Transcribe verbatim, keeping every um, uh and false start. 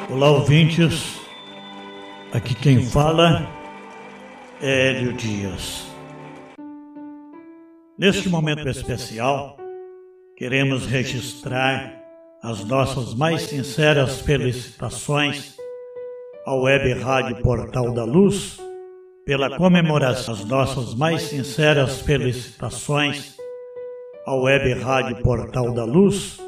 Olá, ouvintes, aqui quem fala é Hélio Dias. Neste momento especial, queremos registrar as nossas mais sinceras felicitações ao Web Rádio Portal da Luz pela comemoração. As nossas mais sinceras felicitações ao Web Rádio Portal da Luz